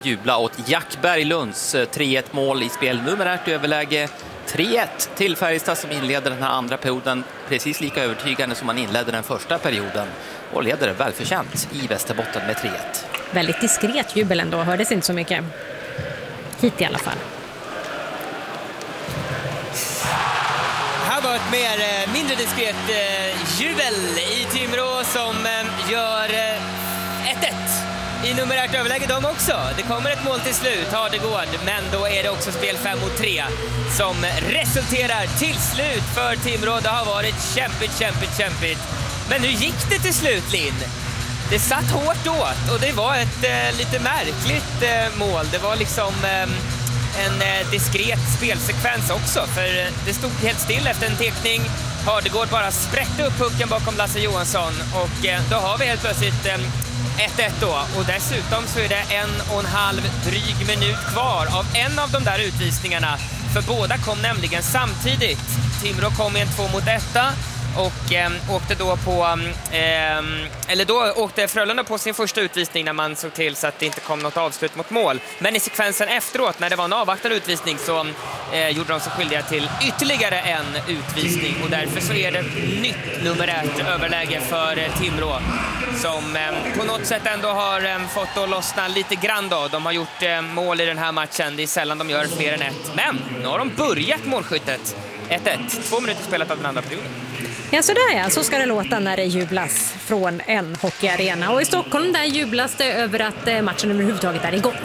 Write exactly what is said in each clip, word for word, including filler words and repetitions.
Jubla åt Jack Berglunds tre ett mål i spel. Numerärt överläge tre ett till Färjestad som inleder den här andra perioden precis lika övertygande som man inledde den första perioden och leder välförtjänt i Västerbotten med tre ett. Väldigt diskret jubel ändå, hördes inte så mycket hit i alla fall. Här var ett mer, mindre diskret jubel i Timrå som gör ett ett. I numerärt överläge de också. Det kommer ett mål till slut, Hardegård. Men då är det också spel fem mot tre som resulterar till slut för Timrå. Det har varit kämpigt, kämpigt, kämpigt. Men nu gick det till slut, Linn. Det satt hårt åt och det var ett eh, lite märkligt eh, mål. Det var liksom eh, en eh, diskret spelsekvens också. För eh, det stod helt still efter en tekning. Hardegård bara spräckte upp pucken bakom Lasse Johansson. Och eh, då har vi helt plötsligt... Eh, ett ett då, och dessutom så är det en och en halv dryg minut kvar av en av de där utvisningarna, för båda kom nämligen samtidigt. Timrå kom i en två mot etta och eh, åkte då på eh, eller då åkte Frölunda på sin första utvisning när man såg till så att det inte kom något avslut mot mål. Men i sekvensen efteråt, när det var en avvaktad utvisning, så eh, gjorde de sig skyldiga till ytterligare en utvisning, och därför så är det nytt numerärt överläge för eh, Timrå som eh, på något sätt ändå har eh, fått att lossna lite grann då. De har gjort eh, mål i den här matchen, det är sällan de gör fler än ett, men nu har de börjat målskyttet. ett ett, två minuter spelat av den andra perioden. Ja, så där ja, så ska det låta när det jublas från en hockeyarena. Och i Stockholm där jublas det över att matchen överhuvudtaget är igång.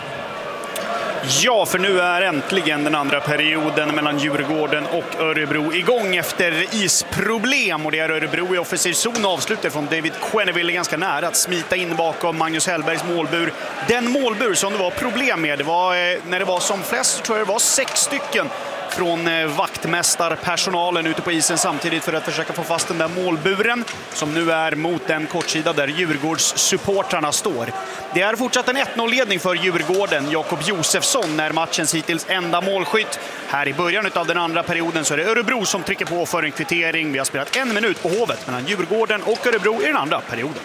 Ja, för nu är äntligen den andra perioden mellan Djurgården och Örebro igång efter isproblem. Och det är Örebro i offensiv zon, avslutet från David Quenneville ganska nära att smita in bakom Magnus Hellbergs målbur. Den målbur som det var problem med, det var när det var som flest, tror jag det var sex stycken från vaktmästarpersonalen ute på isen samtidigt för att försöka få fast den där målburen som nu är mot den kortsida där Djurgårds supportrarna står. Det är fortsatt en ett noll-ledning för Djurgården. Jakob Josefsson är matchens hittills enda målskytt. Här i början av den andra perioden så är det Örebro som trycker på för en kvittering. Vi har spelat en minut på Hovet mellan Djurgården och Örebro i den andra perioden.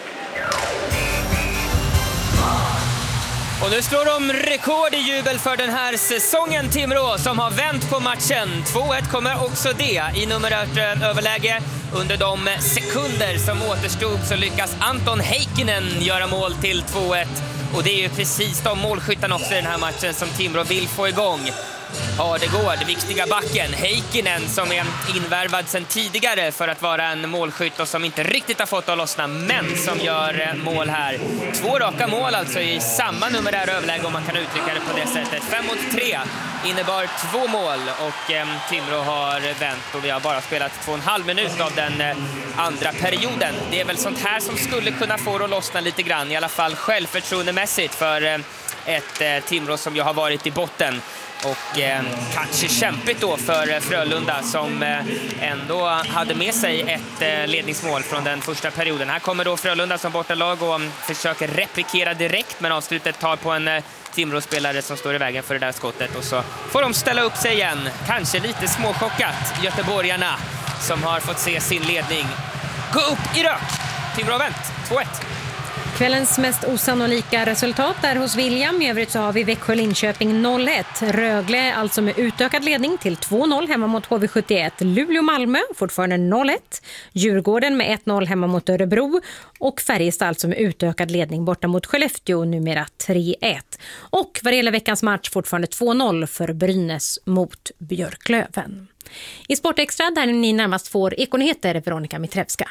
Och nu slår de rekord i jubel för den här säsongen, Timrå, som har vänt på matchen. två ett kommer också det i numerärt överläge. Under de sekunder som återstod så lyckas Anton Heikkinen göra mål till två ett. Och det är ju precis de målskyttarna också i den här matchen som Timrå vill få igång. Hardegård, viktiga backen, Heikkinen som är invärvad sedan tidigare för att vara en målskytt och som inte riktigt har fått att lossna, men som gör mål här. Två raka mål alltså i samma numerära överläge, om man kan uttrycka det på det sättet. Fem mot tre innebar två mål och eh, Timrå har vänt, och vi har bara spelat två och en halv minut av den eh, andra perioden. Det är väl sånt här som skulle kunna få det att lossna lite grann, i alla fall självförtroendemässigt för eh, ett eh, Timrå som ju har varit i botten. Och eh, kanske kämpigt då för Frölunda som eh, ändå hade med sig ett eh, ledningsmål från den första perioden. Här kommer då Frölunda som bortalag och um, försöker replikera direkt, men avslutet tar på en eh, Timrå-spelare som står i vägen för det där skottet. Och så får de ställa upp sig igen. Kanske lite småchockat, göteborgarna som har fått se sin ledning gå upp i rök. Timrå har vänt, två ett. Kvällens mest osannolika resultat är hos William. I övrigt så har vi Växjö-Linköping noll ett. Rögle alltså med utökad ledning till två noll hemma mot H V sjuttioett. Luleå-Malmö fortfarande noll ett. Djurgården med ett noll hemma mot Örebro. Och Färjestad alltså med utökad ledning borta mot Skellefteå, numera tre ett. Och vad det gäller veckans match fortfarande två noll för Brynäs mot Björklöven. I Sportextra där ni närmast får Ekonyheter, Veronica Mitrevska.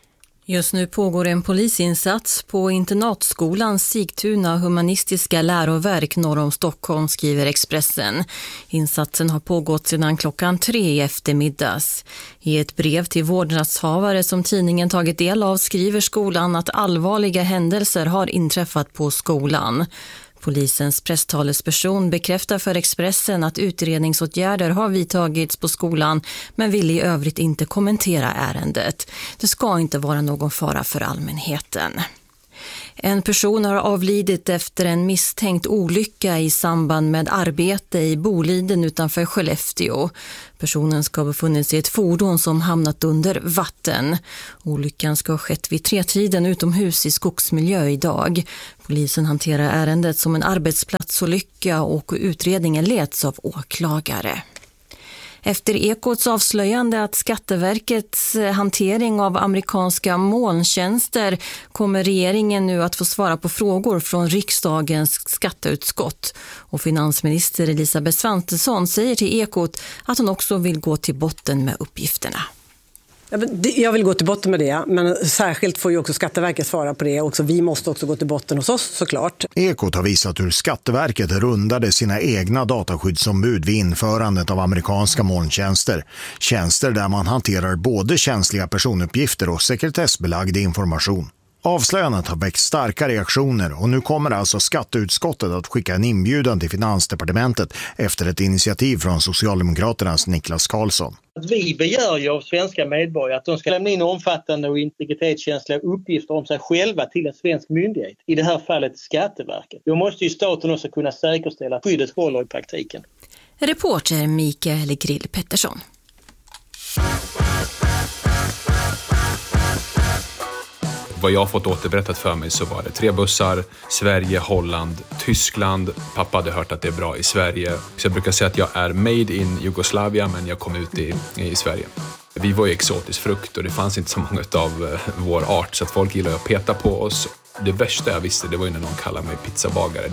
Just nu pågår en polisinsats på internatskolan Sigtuna humanistiska läroverk norr om Stockholm, skriver Expressen. Insatsen har pågått sedan klockan tre i eftermiddags. I ett brev till vårdnadshavare som tidningen tagit del av skriver skolan att allvarliga händelser har inträffat på skolan. Polisens presstalesperson bekräftar för Expressen att utredningsåtgärder har vidtagits på skolan, men vill i övrigt inte kommentera ärendet. Det ska inte vara någon fara för allmänheten. En person har avlidit efter en misstänkt olycka i samband med arbete i Boliden utanför Skellefteå. Personen ska ha befunnit sig i ett fordon som hamnat under vatten. Olyckan ska ha skett vid tretiden utomhus i skogsmiljö idag. Polisen hanterar ärendet som en arbetsplatsolycka och utredningen leds av åklagare. Efter Ekots avslöjande att Skatteverkets hantering av amerikanska molntjänster kommer regeringen nu att få svara på frågor från riksdagens skatteutskott. Och finansminister Elisabeth Svantesson säger till Ekot att hon också vill gå till botten med uppgifterna. Jag vill gå till botten med det, men särskilt får ju också Skatteverket svara på det. Också vi måste också gå till botten hos oss, såklart. Ekot har visat hur Skatteverket rundade sina egna dataskyddsombud vid införandet av amerikanska molntjänster. Tjänster där man hanterar både känsliga personuppgifter och sekretessbelagd information. Avslöjandet har väckt starka reaktioner och nu kommer alltså skatteutskottet att skicka en inbjudan till Finansdepartementet efter ett initiativ från Socialdemokraternas Niklas Karlsson. Vi begär ju av svenska medborgare att de ska lämna in omfattande och integritetskänsliga uppgifter om sig själva till en svensk myndighet. I det här fallet Skatteverket. Då måste ju staten också kunna säkerställa att skyddet håller i praktiken. Reporter Mikael Grill Pettersson. Vad jag har fått återberättat för mig så var det tre bussar, Sverige, Holland, Tyskland. Pappa hade hört att det är bra i Sverige. Så jag brukar säga att jag är made in Jugoslavia, men jag kom ut i, i Sverige. Vi var ju exotisk frukt och det fanns inte så många av vår art så att folk gillade att peta på oss. Det värsta jag visste det var ju när någon kallade mig pizzabagare.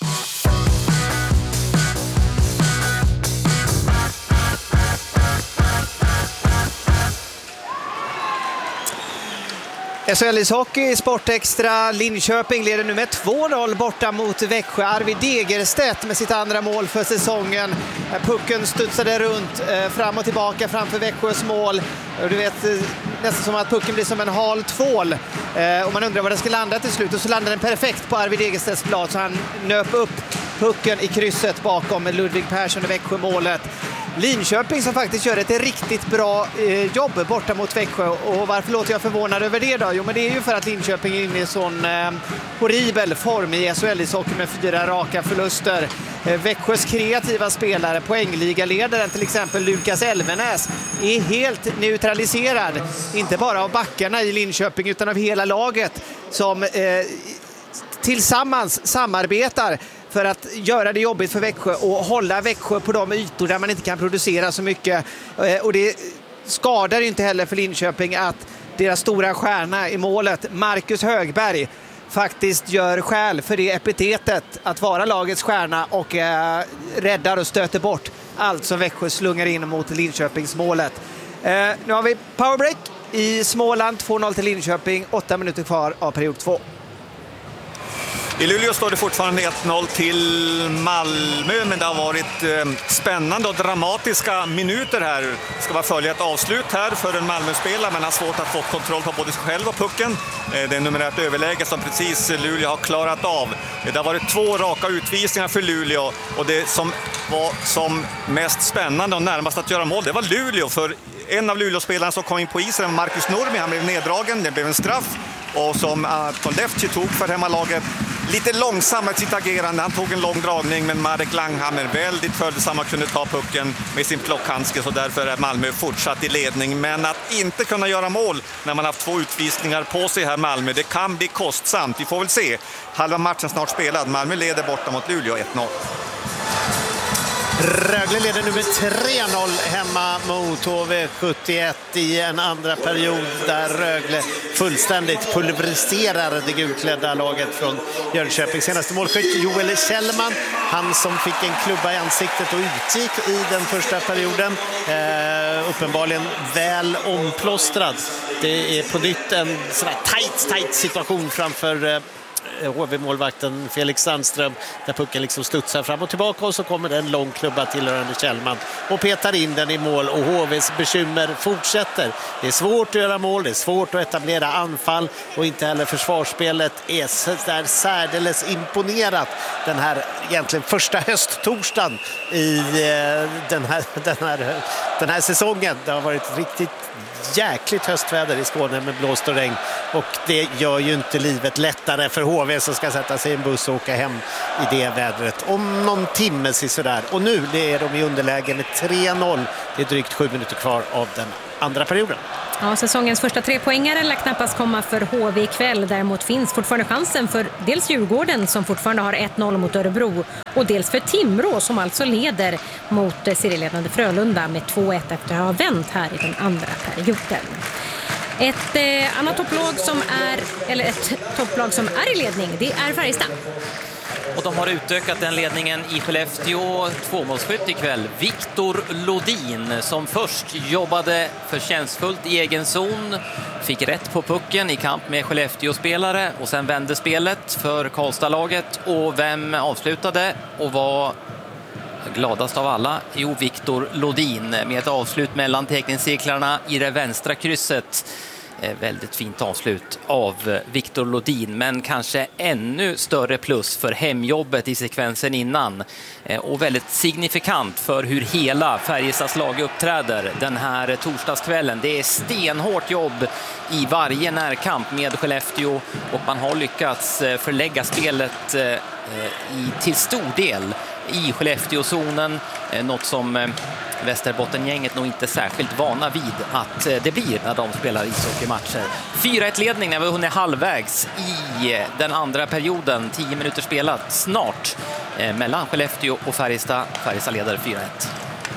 S H L-ishockey, Sportextra, Linköping leder nu med två noll borta mot Växjö. Arvid Degerstedt med sitt andra mål för säsongen. Pucken studsade runt eh, fram och tillbaka framför Växjös mål. Du vet, eh, nästan som att pucken blir som en hal tvål. Eh, och man undrar var den ska landa till slut. Och så landar den perfekt på Arvid Degerstedts blad så han nöp upp pucken i krysset bakom Ludvig Persson i Växjö-målet. Linköping som faktiskt gör ett riktigt bra eh, jobb borta mot Växjö. Och varför låter jag förvånad över det då? Jo, men det är ju för att Linköping är inne i sån eh, horribel form i S H L-ishockey med fyra raka förluster. Eh, Växjös kreativa spelare, poängligaledaren till exempel Lukas Elvenäs, är helt neutraliserad. Inte bara av backarna i Linköping utan av hela laget som eh, tillsammans samarbetar för att göra det jobbigt för Växjö och hålla Växjö på de ytor där man inte kan producera så mycket. Och det skadar inte heller för Linköping att deras stora stjärna i målet, Marcus Högberg, faktiskt gör skäl för det epitetet att vara lagets stjärna och eh, räddar och stöter bort allt som Växjö slungar in mot Linköpingsmålet. Eh, nu har vi powerbreak i Småland, två noll till Linköping, åtta minuter kvar av period två. I Luleå står det fortfarande ett noll till Malmö, men det har varit eh, spännande och dramatiska minuter här. Det ska vara följa ett avslut här för en Malmö-spelare, men har svårt att få kontroll på både sig själv och pucken. Eh, det är numerärt överläge som precis Luleå har klarat av. Eh, det har varit två raka utvisningar för Luleå och det som var som mest spännande och närmast att göra mål, det var Luleå. För en av Luleå-spelarna som kom in på isen, Marcus Normi, han blev neddragen, det blev en straff. Och som Anton Lefty tog för hemmalaget lite långsammare sitt agerande. Han tog en lång dragning, men Marek Langhammer väldigt följsam och kunde ta pucken med sin plockhandske, så därför är Malmö fortsatt i ledning. Men att inte kunna göra mål när man haft två utvisningar på sig här Malmö, det kan bli kostsamt. Vi får väl se. Halva matchen snart spelad. Malmö leder borta mot Luleå ett noll. Rögle leder nu med tre noll hemma mot H V sjuttioett i en andra period där Rögle fullständigt pulveriserar det gulklädda laget från Jönköping. Senaste målskytt Joel Kjellman, han som fick en klubba i ansiktet och utgick i den första perioden. Eh, uppenbarligen väl omplåstrad. Det är på nytt en sån här tight, tight situation framför eh, H V-målvakten Felix Sandström, där pucken liksom studsar fram och tillbaka, och så kommer det en lång klubba tillhörande Kjellman och petar in den i mål, och H V:s bekymmer fortsätter. Det är svårt att göra mål, det är svårt att etablera anfall, och inte heller försvarsspelet är så där särdeles imponerat den här egentligen första hösttorsdagen i den här, den här, den här säsongen. Det har varit riktigt jäkligt höstväder i Skåne med blåst och regn. Och det gör ju inte livet lättare för H V som ska sätta sig i en buss och åka hem i det vädret om någon timme sådär. Och nu är de i underläge med tre noll. Det är drygt sju minuter kvar av den andra perioden. Ja, säsongens första tre poängare lär knappast komma för H V ikväll. Däremot finns fortfarande chansen för dels Djurgården som fortfarande har ett noll mot Örebro och dels för Timrå som alltså leder mot serieledande Frölunda med två ett efter att ha vänt här i den andra perioden. Ett eh, annat topplag som är eller ett topplag som är i ledning, det är Färjestad. Och de har utökat den ledningen i Skellefteå. Tvåmålsskytt ikväll. Viktor Lodin som först jobbade förtjänstfullt i egen zon. Fick rätt på pucken i kamp med Skellefteå-spelare. Och sen vände spelet för Karlstad-laget. Och vem avslutade och var gladast av alla? Jo, Viktor Lodin med ett avslut mellan teckningscirklarna i det vänstra krysset. Väldigt fint avslut av Viktor Lodin, men kanske ännu större plus för hemjobbet i sekvensen innan. Och väldigt signifikant för hur hela Färjestads lag uppträder den här torsdagskvällen. Det är stenhårt jobb i varje närkamp med Skellefteå och man har lyckats förlägga spelet i, till stor del i Skellefteå-zonen. Något som Västerbottengänget nog inte särskilt vana vid att det blir när de spelar ishockeymatcher. fyra ett ledning när vi hunnit halvvägs i den andra perioden. tio minuter spelat snart mellan Skellefteå och Färjestad. Färjestad leder fyra ett.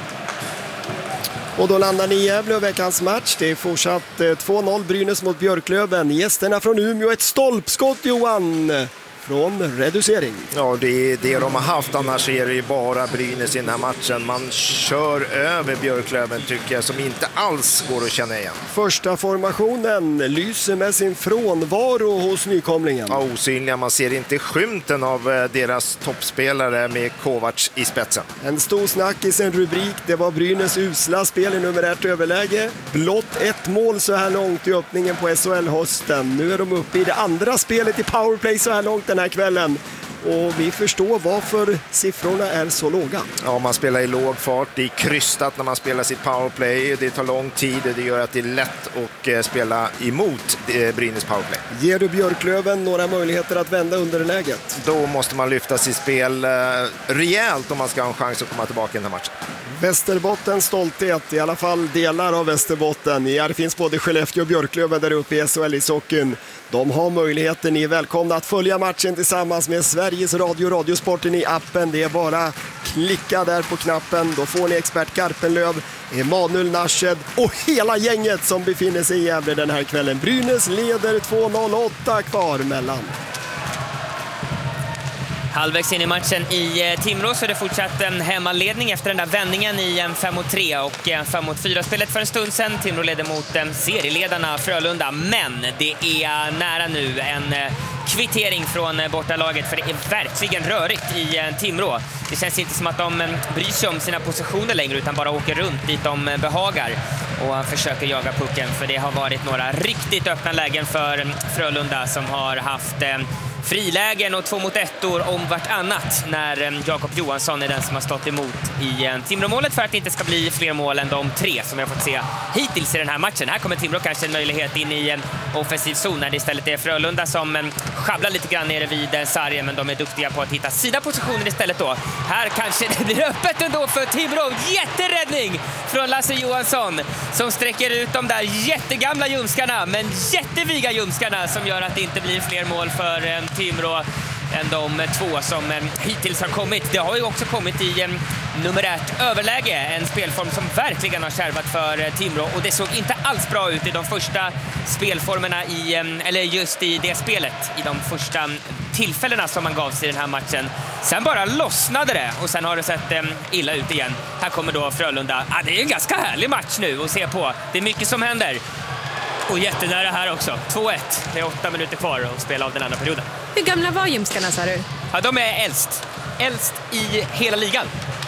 Och då landar ni i Gävle och veckans match. Det är fortsatt två noll Brynäs mot Björklöven. Gästerna från Umeå, ett stolpskott Johan från reducering. Ja, det är det de har haft. Annars är det ju bara Brynäs i den här matchen. Man kör över Björklöven tycker jag, som inte alls går att känna igen. Första formationen lyser med sin frånvaro hos nykomlingen. Ja, osynliga. Man ser inte skymten av deras toppspelare med Kovacs i spetsen. En stor snackis, en rubrik. Det var Brynäs usla spel i nummer ett överläge. Blott ett mål så här långt i öppningen på S H L-hösten. Nu är de uppe i det andra spelet i powerplay så här långt den här kvällen. Och vi förstår varför siffrorna är så låga. Ja, man spelar i låg fart. Det är krystat när man spelar sitt powerplay. Det tar lång tid och det gör att det är lätt att spela emot Brynäs powerplay. Ger du Björklöven några möjligheter att vända underläget? Då måste man lyfta sitt spel rejält om man ska ha en chans att komma tillbaka i den här matchen. Västerbottens stolthet, i alla fall delar av Västerbotten. Ja, det finns både Skellefteå och Björklöven där uppe i S H L-ishockeyn. De har möjligheten, ni är välkomna att följa matchen tillsammans med Sveriges Radio, Radiosporten i appen. Det är bara klicka där på knappen, då får ni expert Karpenlöv, Emanuel Narshed och hela gänget som befinner sig i Gävle den här kvällen. Brynäs leder två noll, åtta kvar mellan. Halvvägs in i matchen i Timrå så är det fortsatt en hemmaledning efter den där vändningen i en fem mot tre och fem mot fyra-spelet för en stund sedan. Timrå leder mot serieledarna Frölunda, men det är nära nu en kvittering från bortalaget för det är verkligen rörigt i Timrå. Det känns inte som att de bryr sig om sina positioner längre utan bara åker runt dit de behagar och försöker jaga pucken, för det har varit några riktigt öppna lägen för Frölunda som har haft frilägen och två mot ettor om vartannat när Jakob Johansson är den som har stått emot i Timrå-målet för att det inte ska bli fler mål än de tre som jag har fått se hittills i den här matchen. Här kommer Timrå kanske en möjlighet in i en offensiv zon när det istället är Frölunda som schabblar lite grann nere vid sargen, men de är duktiga på att hitta sina positioner istället då. Här kanske det blir öppet ändå för Timrå. Jätteräddning från Lasse Johansson som sträcker ut de där jättegamla ljumskarna, men jätteviga ljumskarna som gör att det inte blir fler mål för Timrå än de två som hittills har kommit. Det har ju också kommit i numerärt överläge, en spelform som verkligen har kärvat för Timrå, och det såg inte alls bra ut i de första spelformerna i, eller just i det spelet, i de första tillfällena som man gav sig i den här matchen. Sen bara lossnade det och sen har det sett illa ut igen. Här kommer då Frölunda. Ah, det är en ganska härlig match nu att se på. Det är mycket som händer. Och jättenära här också. två ett. Det är åtta minuter kvar att spela av den andra perioden. Hur gamla var ljumskarna, sa du? Ja, de är äldst. Äldst i hela ligan.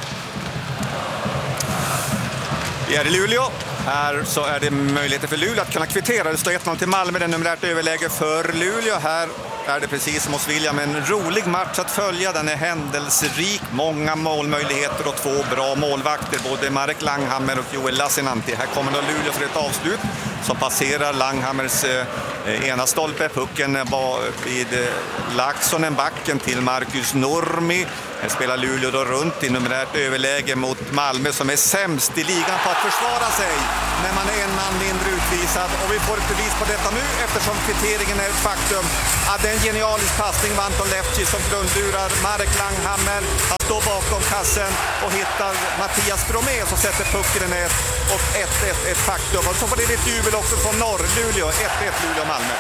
Vi är i Luleå. Här så är det möjligheter för Luleå att kunna kvittera. Det står ett noll till Malmö, den numerärt överläge för Luleå. Här är det precis som hos William. En rolig match att följa, den är händelserik, många målmöjligheter och två bra målvakter, både Marek Langhammer och Joel Lassinantti. Här kommer då Luleå för ett avslut som passerar Langhammers eh, ena stolpe. Pucken var vid eh, Laxonen, backen till Marcus Nurmi. Här spelar Luleå då runt i numerärt överläge mot Malmö som är sämst i ligan på att försvara sig när man är en man mindre utvisad. Och vi får ett bevis på detta nu eftersom kvitteringen är ett faktum. Att det är en genialisk passning av Anton Lefci som grundlurar Marek Langhammer. Han står bakom kassen och hittar Mattias Bromé som sätter pucken i nät. Och ett ett ett faktum. Och så får det lite jubel också från norr, Luleå. ett ett Luleå-Malmö.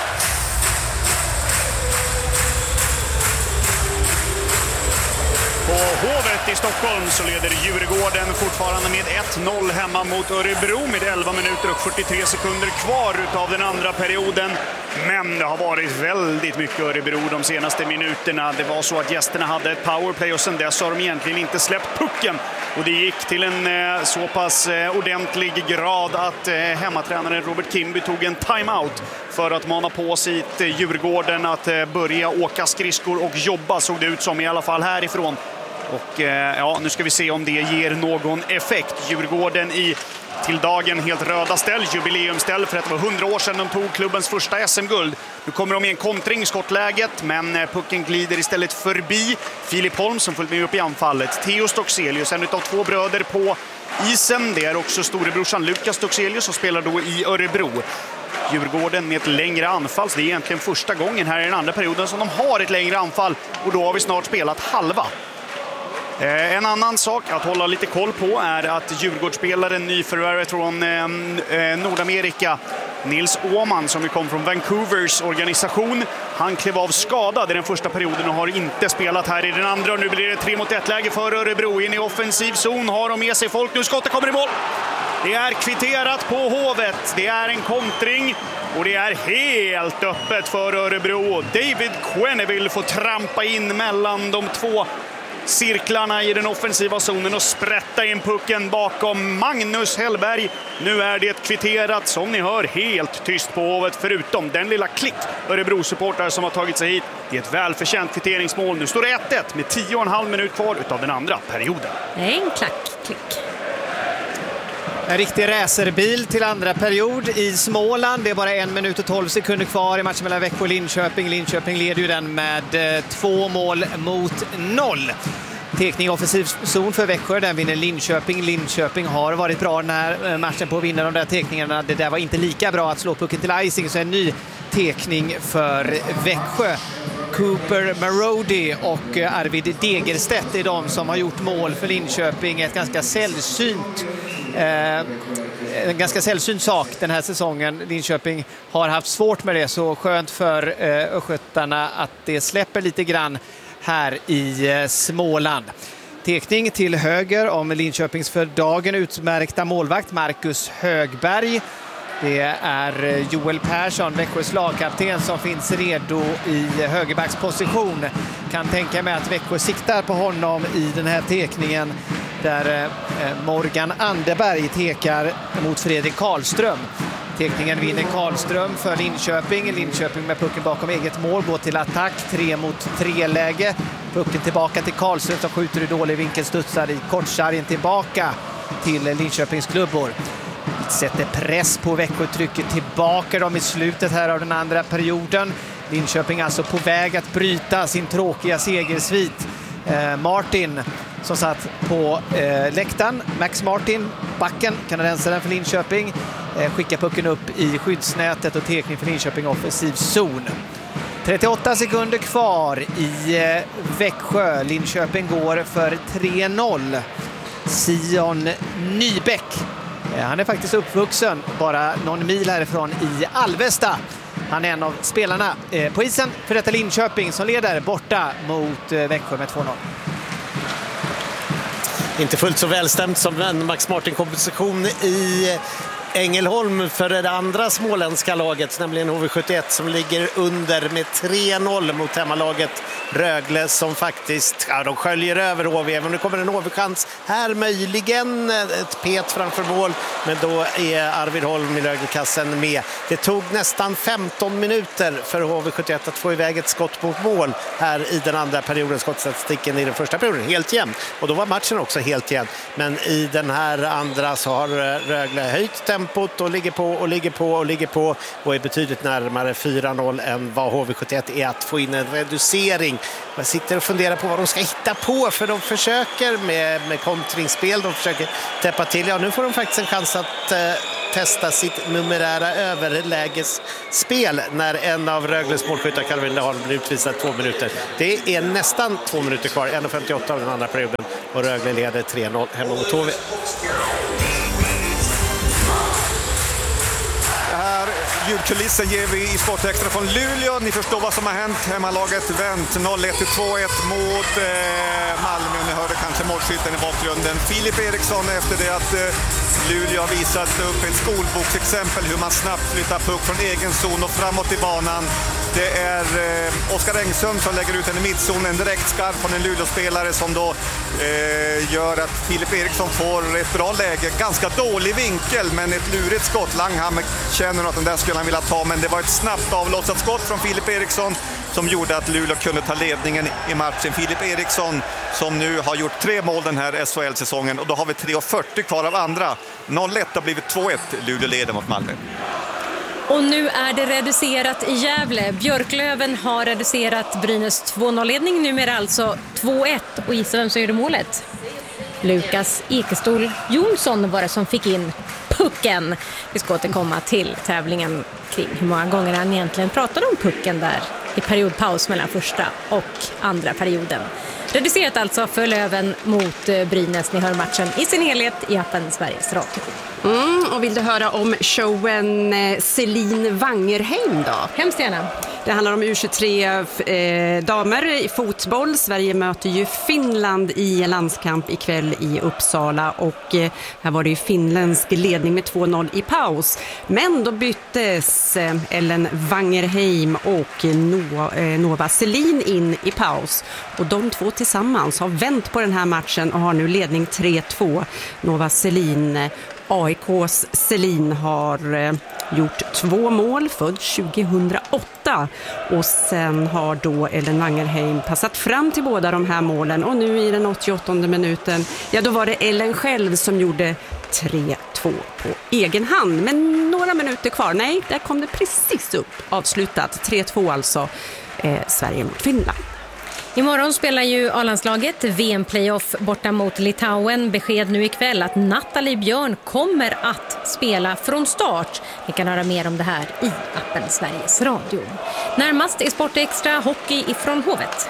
På Hovet i Stockholm så leder Djurgården fortfarande med ett noll hemma mot Örebro med elva minuter och fyrtiotre sekunder kvar utav den andra perioden. Men det har varit väldigt mycket Örebro de senaste minuterna. Det var så att gästerna hade ett powerplay och sen dess har de egentligen inte släppt pucken. Och det gick till en eh, så pass eh, ordentlig grad att eh, hemmatränaren Robert Kimby tog en timeout för att mana på sitt eh, Djurgården att eh, börja åka skridskor och jobba, såg det ut som i alla fall härifrån. Och eh, ja, nu ska vi se om det ger någon effekt. Djurgården i till dagen helt röda ställ, jubileumställ, för att det var hundra år sedan de tog klubbens första S M-guld. Nu kommer de i en kontring i skottläget, men pucken glider istället förbi Filip Holm som följt med upp i anfallet. Theo Stockselius, en av två bröder på isen. Det är också storebrorsan Lukas Stockselius som spelar då i Örebro. Djurgården med ett längre anfall, så det är egentligen första gången här i den andra perioden som de har ett längre anfall, och då har vi snart spelat halva. En annan sak att hålla lite koll på är att Djurgårdsspelaren, nyförvärvet från eh, Nordamerika, Nils Åman, som kom från Vancouvers organisation, han klev av skadad i den första perioden och har inte spelat här i den andra. Och nu blir det tre mot ett läge för Örebro. In i offensiv zon har de med sig folk. Nu skottet kommer i mål. Det är kvitterat på Hovet. Det är en kontring och det är helt öppet för Örebro. David Quenneville får trampa in mellan de två cirklarna i den offensiva zonen och sprätta in pucken bakom Magnus Hellberg. Nu är det kvitterat, som ni hör, helt tyst på Hovet, förutom den lilla klick Örebro-supportrar som har tagit sig hit. Det är ett välförtjänt kvitteringsmål. Nu står det ett ett med tio och en halv minut kvar utav den andra perioden. En klack, klick. En riktig racerbil till andra period i Småland. Det är bara en minut och tolv sekunder kvar i matchen mellan Växjö och Linköping. Linköping leder ju den med eh, två mål mot noll. Tekning offensiv zon för Växjö, den vinner Linköping. Linköping har varit bra den här matchen på att vinna de där tekningarna. Det där var inte lika bra att slå pucken till icing, så en ny tekning för Växjö. Cooper Marody och Arvid Degerstedt är de som har gjort mål för Linköping. Ett ganska sällsynt eh, en ganska sällsynt sak den här säsongen. Linköping har haft svårt med det, så skönt för eh, östgötarna att det släpper lite grann här i eh, Småland. Tekning till höger om Linköpings för dagen utmärkta målvakt Marcus Högberg. Det är Joel Persson, Växjös lagkapten, som finns redo i högerbacksposition. Kan tänka mig att Växjö siktar på honom i den här tekningen, där Morgan Anderberg tekar mot Fredrik Karlström. Tekningen vinner Karlström för Linköping. Linköping med pucken bakom eget mål går till attack, tre mot tre läge. Pucken tillbaka till Karlström som skjuter i dålig vinkel, studsar i kortsargen tillbaka till Linköpings klubbor. Sätter press på Växjö, trycker tillbaka dem i slutet här av den andra perioden. Linköping alltså på väg att bryta sin tråkiga segersvit. Eh, Martin som satt på eh, läktaren, Max Martin, backen, kanadensaren för Linköping, eh, skickar pucken upp i skyddsnätet och tekning för Linköping offensiv zon. trettioåtta sekunder kvar i eh, Växjö. Linköping går för tre noll. Sion Nybäck, han är faktiskt uppvuxen bara någon mil härifrån i Alvesta. Han är en av spelarna på isen för detta Linköping som leder borta mot Växjö med två noll. Inte fullt så välstämt som en Max Martin-komposition i Ängelholm för det andra småländska laget, nämligen H V sjuttioett, som ligger under med tre noll mot hemmalaget Rögle, som faktiskt, ja, de sköljer över H V. Även nu kommer en H V-chans här, möjligen ett pet framför mål, men då är Arvid Holm i Röglekassen med. Det tog nästan femton minuter för H V sjuttioett att få iväg ett skott mot mål här i den andra perioden. Skottstatistiken i den första perioden helt jämn, och då var matchen också helt jämn. Men i den här andra så har Rögle höjt tempot och ligger på och ligger på och ligger på och är betydligt närmare fyra noll än vad H V sjuttioett är att få in en reducering. Man sitter och funderar på vad de ska hitta på, för de försöker med, med kontringsspel, de försöker täppa till. Ja, nu får de faktiskt en chans att eh, testa sitt numerära överlägesspel när en av Rögles målskyttar, Calvin Lindahl, blir utvisad två minuter. Det är nästan två minuter kvar, en femtioåtta av den andra perioden, och Rögle leder tre noll hemma mot H V. Ljudkulissen ger vi i Sportextra från Luleå. Ni förstår vad som har hänt. Hemmalaget vänt noll ett till två ett mot eh, Malmö. Ni hörde kanske målskytten i bakgrunden. Filip Eriksson, efter det att eh, Luleå har visat upp ett skolboksexempel hur man snabbt flyttar puck från egen zon och framåt i banan. Det är eh, Oskar Engsund som lägger ut en i mittzonen, en direkt skarp från en Luleå-spelare som då eh, gör att Filip Eriksson får ett bra läge. Ganska dålig vinkel, men ett lurigt skott. Langhammer känner att den där skulle han vilja ta, men det var ett snabbt avlossat skott från Filip Eriksson som gjorde att Luleå kunde ta ledningen i matchen. Filip Eriksson som nu har gjort tre mål den här S H L-säsongen, och då har vi tre fyrtio kvar av andra. noll ett har blivit två ett. Luleå leder mot Malmö. Och nu är det reducerat i Gävle. Björklöven har reducerat Brynäs två noll-ledning, numera alltså två ett. Och gissa vem som gjorde målet? Lukas Ekestol Jonsson var det som fick in pucken. Vi ska återkomma till tävlingen kring hur många gånger han egentligen pratade om pucken där i periodpaus mellan första och andra perioden. Reducerat alltså för Löven mot Brynäs. Ni hör matchen i sin helhet i appen Sveriges Radio. Mm, och vill du höra om showen Celine Wangerheim då? Hemskt gärna. Det handlar om U tjugotre eh, damer i fotboll. Sverige möter ju Finland i landskamp ikväll i Uppsala, och eh, här var det ju finländsk ledning med två noll i paus. Men då byttes eh, Ellen Wangerheim och Nova, eh, Nova Celine in i paus, och de två tillsammans har vänt på den här matchen och har nu ledning tre två. Nova Celine, A I K:s Celine, har eh, gjort två mål, född tjugohundraåtta, och sen har då Ellen Wangerheim passat fram till båda de här målen, och nu i den åttioåttonde minuten, ja då var det Ellen själv som gjorde tre två på egen hand. Men några minuter kvar, nej, där kom det precis upp, avslutat, tre två alltså, eh, Sverige mot Finland. Imorgon spelar ju A-landslaget V M-playoff borta mot Litauen. Besked nu ikväll att Nathalie Björn kommer att spela från start. Ni kan höra mer om det här i appen Sveriges Radio. Närmast är Sportextra hockey ifrån Hovet.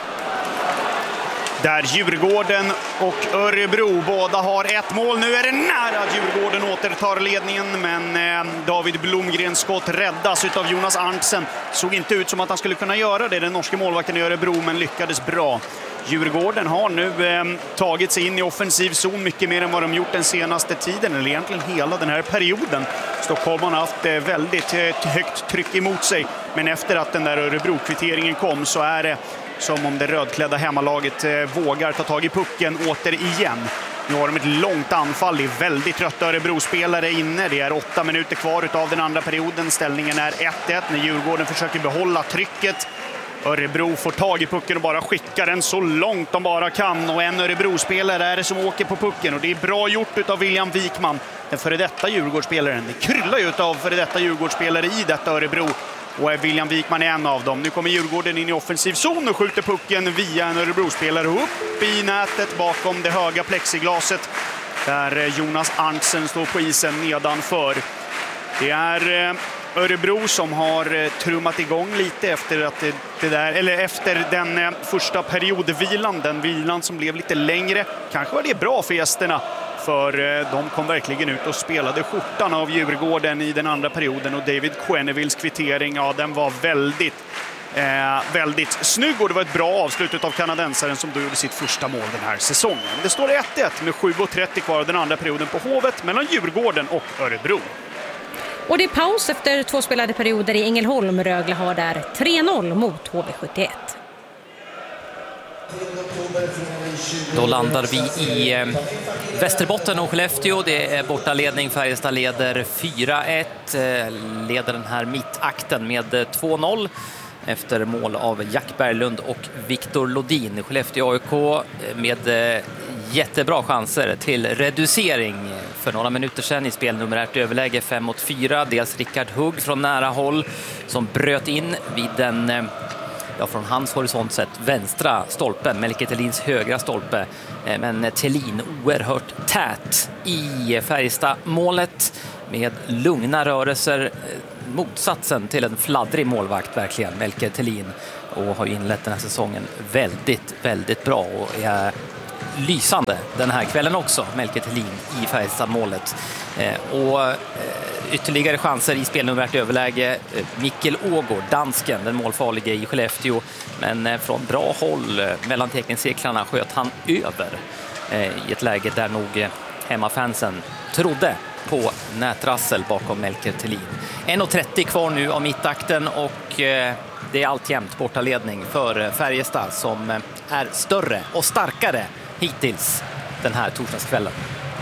Där Djurgården och Örebro båda har ett mål. Nu är det nära att Djurgården återtar ledningen, men eh, David Blomgrens skott räddas utav Jonas Arntzen. Såg inte ut som att han skulle kunna göra det, den norske målvakten i Örebro, men lyckades bra. Djurgården har nu eh, tagit sig in i offensiv zon mycket mer än vad de gjort den senaste tiden, eller egentligen hela den här perioden. Stockholm har haft eh, väldigt eh, högt tryck emot sig, men efter att den där Örebro-kvitteringen kom så är det som om det rödklädda hemmalaget eh, vågar ta tag i pucken åter igen. Nu har de ett långt anfall, det är väldigt trötta Örebro-spelare inne. Det är åtta minuter kvar av den andra perioden. Ställningen är ett ett när Djurgården försöker behålla trycket. Örebro får tag i pucken och bara skickar den så långt de bara kan. Och en Örebro-spelare är det som åker på pucken. Och det är bra gjort av William Wikman, den före detta Djurgårdsspelaren. Det kryllar ju av före detta Djurgårdsspelare i detta Örebro. Och William Wikman är en av dem. Nu kommer Djurgården in i offensiv zon och skjuter pucken via en Örebro-spelare upp i nätet bakom det höga plexiglaset. Där Jonas Arntzen står på isen nedanför. Det är Örebro som har trummat igång lite efter, att det, det där, eller efter den första periodvilan. Den vilan som blev lite längre. Kanske var det bra för gästerna, för de kom verkligen ut och spelade skjortan av Djurgården i den andra perioden. Och David Quennevilles kvittering, ja, den var väldigt, eh, väldigt snygg. Och det var ett bra avslut av kanadensaren som då gjorde sitt första mål den här säsongen. Det står ett ett med sju trettio kvar av den andra perioden på Hovet mellan Djurgården och Örebro. Och det är paus efter två spelade perioder i Ängelholm. Rögle har där tre noll mot H V sjuttioett. Då landar vi i eh, Västerbotten och Skellefteå. Det är bortaledning. Färjestad leder fyra ett. Eh, leder den här mittakten med eh, två noll efter mål av Jack Berglund och Viktor Lodin. Skellefteå A I K med eh, jättebra chanser till reducering för några minuter sedan i spel nummer ett överläge fem mot fyra. Dels Rickard Hugg från nära håll som bröt in vid den eh, ja, från hans horisont sett vänstra stolpen, Melker Thelins högra stolpe. Men Thelin oerhört tät i Färjestad-målet med lugna rörelser. Motsatsen till en fladdrig målvakt verkligen, Melker Thelin. Och har inlett den här säsongen väldigt, väldigt bra och är lysande den här kvällen också, Melker Thelin i Färjestad-målet. Och ytterligare chanser i spelnumret överläge. Mikkel Ågård, dansken, den målfarlige i Skellefteå. Men från bra håll mellan teckningscirklarna sköt han över i ett läge där nog hemmafansen trodde på nätrassel bakom Melker Thelin. en trettio kvar nu av mittakten och det är alltjämt bortaledning för Färjestad som är större och starkare hittills den här torsdagskvällen.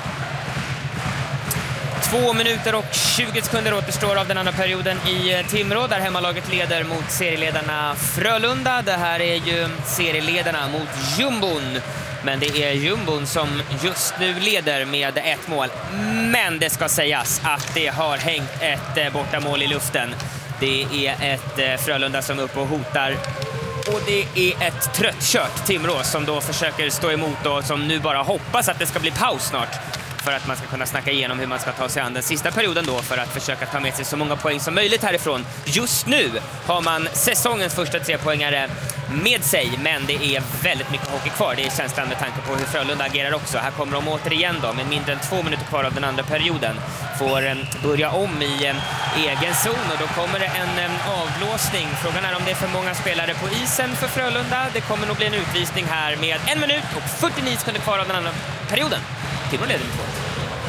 Två minuter och tjugo sekunder återstår av den andra perioden i Timrå där hemmalaget leder mot serieledarna Frölunda. Det här är ju serieledarna mot jumbon. Men det är jumbon som just nu leder med ett mål. Men det ska sägas att det har hängt ett bortamål i luften. Det är ett Frölunda som är uppe och hotar. Och det är ett tröttkört Timrå som då försöker stå emot och som nu bara hoppas att det ska bli paus snart. För att man ska kunna snacka igenom hur man ska ta sig an den sista perioden då för att försöka ta med sig så många poäng som möjligt härifrån. Just nu har man säsongens första tre poängare med sig, men det är väldigt mycket hockey kvar. Det är känslan med tanke på hur Frölunda agerar också. Här kommer de återigen då med mindre än två minuter kvar av den andra perioden. Får börja om i egen zon och då kommer det en avblåsning. Frågan är om det är för många spelare på isen för Frölunda. Det kommer nog bli en utvisning här med en minut och fyrtionio sekunder kvar av den andra perioden. Timrå leder med två ett.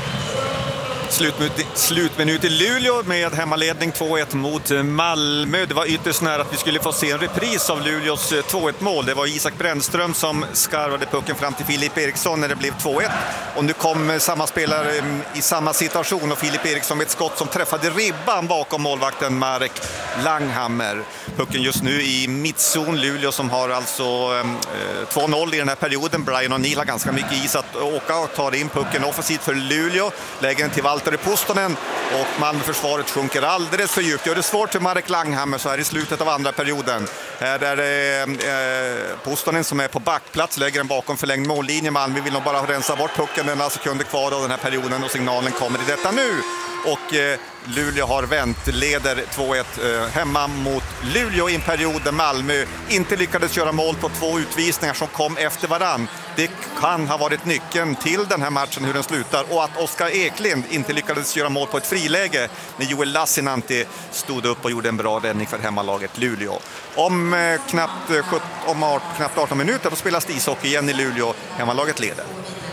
Slutminut, slutminut i Luleå med hemmaledning två ett mot Malmö. Det var ytterst nära att vi skulle få se en repris av Luleås två ett mål. Det var Isak Brännström som skarvade pucken fram till Filip Eriksson när det blev två ett. Och nu kom samma spelare i samma situation och Filip Eriksson med ett skott som träffade ribban bakom målvakten Marek Langhammer. Pucken just nu i mittzon. Luleå som har alltså eh, två noll i den här perioden. Brian O'Neill har ganska mycket is att åka och tar in pucken offensivt för Luleå. Lägger den till Valtteri Pustonen och Malmöförsvaret sjunker alldeles för djupt. Gör det svårt för Marek Langhammer så här i slutet av andra perioden. Här är det eh, Pustonen som är på backplats, lägger den bakom förlängd mållinje. Malmö vill nog bara rensa bort pucken, den har sekunder kvar av den här perioden och signalen kommer i detta nu. Och eh, Luleå har vänt, leder två ett eh, hemma mot Luleå i en period där Malmö inte lyckades göra mål på två utvisningar som kom efter varann. Det kan ha varit nyckeln till den här matchen, hur den slutar. Och att Oskar Eklind inte lyckades göra mål på ett friläge när Joel Lassinantti stod upp och gjorde en bra räddning för hemmalaget Luleå. Om, eh, knappt, eh, om art, knappt arton minuter då spelas det ishockey igen i Luleå. Hemmalaget leder.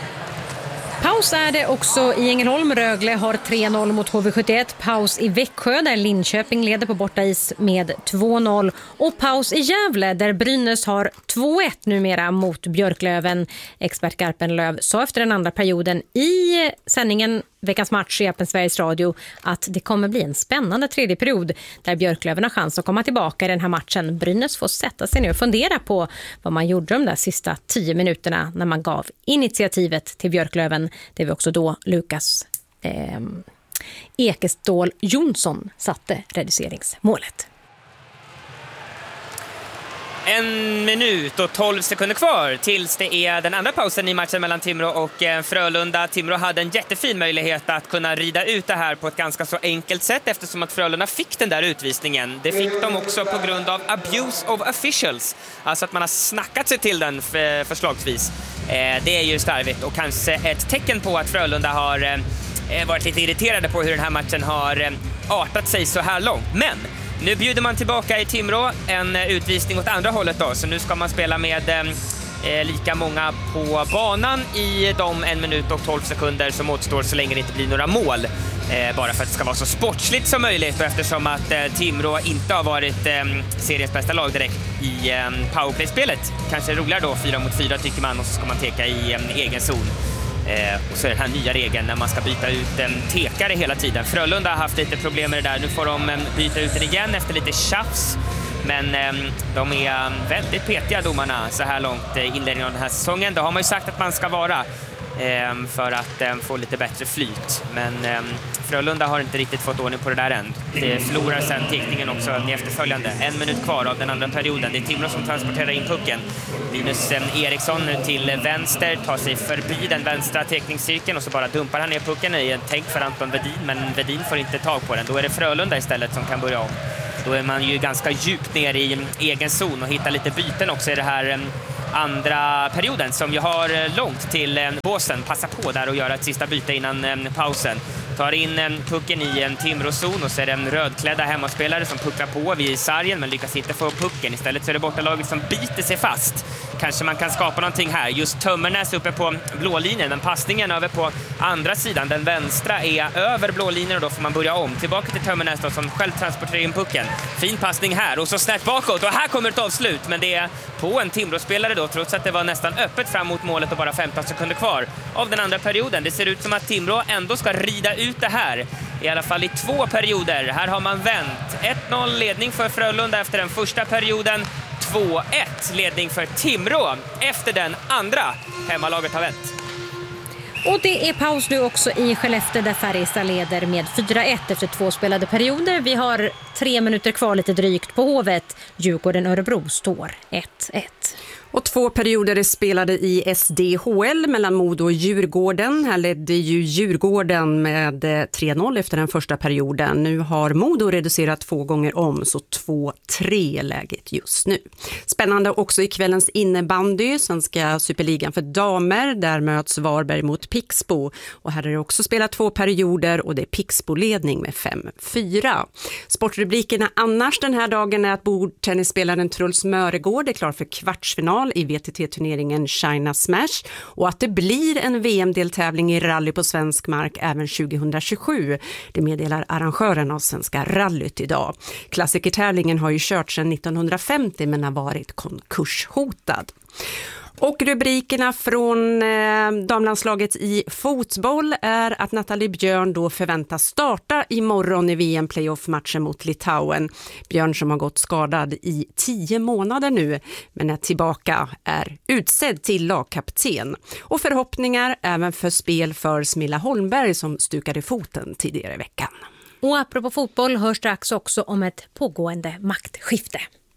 Paus är det också i Ängelholm. Rögle har tre noll mot H V sjuttioett. Paus i Växjö där Linköping leder på bortais med två noll. Och paus i Gävle där Brynäs har två ett numera mot Björklöven. Expert Garpenlöv sa efter den andra perioden i sändningen Veckans match i appen Sveriges Radio att det kommer bli en spännande tredje period där Björklöven har chans att komma tillbaka i den här matchen. Brynäs får sätta sig ner och fundera på vad man gjorde de där sista tio minuterna när man gav initiativet till Björklöven. Det var också då Lukas eh, Ekestål Jonsson satte reduceringsmålet. En minut och tolv sekunder kvar tills det är den andra pausen i matchen mellan Timrå och Frölunda. Timrå hade en jättefin möjlighet att kunna rida ut det här på ett ganska så enkelt sätt eftersom att Frölunda fick den där utvisningen. Det fick de också på grund av abuse of officials. Alltså att man har snackat sig till den förslagsvis. Det är ju starvigt och kanske ett tecken på att Frölunda har varit lite irriterade på hur den här matchen har artat sig så här långt. Men nu bjuder man tillbaka i Timrå en utvisning åt andra hållet då. Så nu ska man spela med eh, lika många på banan i de en minut och tolv sekunder som återstår så länge det inte blir några mål. Eh, bara för att det ska vara så sportsligt som möjligt och eftersom att eh, Timrå inte har varit eh, seriens bästa lag direkt i eh, powerplay-spelet. Kanske roligare då, fyra mot fyra tycker man, och så ska man teka i eh, egen zon. Eh, och så är den här nya regeln när man ska byta ut en eh, tekare hela tiden. Frölunda har haft lite problem med det där. Nu får de eh, byta ut den igen efter lite tjafs. Men eh, de är väldigt petiga domarna så här långt i eh, inledningen av den här säsongen. Då har man ju sagt att man ska vara eh, för att eh, få lite bättre flyt. Men eh, Frölunda har inte riktigt fått ordning på det där än. Det förlorar sen teckningen också i efterföljande. En minut kvar av den andra perioden. Det är Timrå som transporterar in pucken. Linus eh, Eriksson nu till vänster, tar sig förbi den vänstra teckningscirkeln och så bara dumpar han ner pucken i en tänk för Anton Vedin. Men Vedin får inte tag på den. Då är det Frölunda istället som kan börja om. Då är man ju ganska djupt ner i egen zon och hittar lite byten också i det här andra perioden som ju har långt till båsen. Passa på där och göra ett sista byte innan pausen. Tar in pucken i en Timrå-zon och så är det en rödklädda hemmaspelare som pucklar på vid sargen men lyckas inte få pucken. Istället så är det bortalaget som biter sig fast. Kanske man kan skapa någonting här. Just Tömmernes uppe på blålinjen, men passningen över på andra sidan. Den vänstra är över blålinjen och då får man börja om. Tillbaka till Tömmernes då, som själv transporterar in pucken. Fin passning här och så snett bakåt och här kommer ett avslut. Men det är på en Timrå-spelare då, trots att det var nästan öppet fram mot målet och bara femton sekunder kvar av den andra perioden. Det ser ut som att Timrå ändå ska rida ut det här. I alla fall i två perioder. Här har man vänt. ett noll ledning för Frölunda efter den första perioden. två ett ledning för Timrå efter den andra. Hemmalaget har vänt. Och det är paus nu också i Skellefteå där Färjestad leder med fyra ett efter två spelade perioder. Vi har tre minuter kvar lite drygt på Hovet. Djurgården-Örebro står ett ett. Och två perioder är spelade i S D H L mellan Modo och Djurgården. Här ledde ju Djurgården med tre noll efter den första perioden. Nu har Modo reducerat två gånger om, så två tre läget just nu. Spännande också i kvällens innebandy, Svenska Superligan för damer. Där möts Varberg mot Pixbo. Och här är det också spelat två perioder och det är Pixbo-ledning med fem fyra. Sportrubrikerna annars den här dagen är att bordtennisspelaren Truls Möregård är klar för kvartsfinal i V T T-turneringen China Smash och att det blir en V M-deltävling i rally på svensk mark även tjugohundratjugosju. Det meddelar arrangören av Svenska rallyt idag. Klassikertävlingen har ju kört sedan nittonhundrafemtio men har varit konkurshotad. Och rubrikerna från eh, damlandslaget i fotboll är att Nathalie Björn då förväntas starta imorgon i V M-playoff-matchen mot Litauen. Björn som har gått skadad i tio månader nu men är tillbaka, är utsedd till lagkapten. Och förhoppningar även för spel för Smilla Holmberg som stukade foten tidigare i veckan. Och apropå fotboll hörs strax också om ett pågående maktskifte.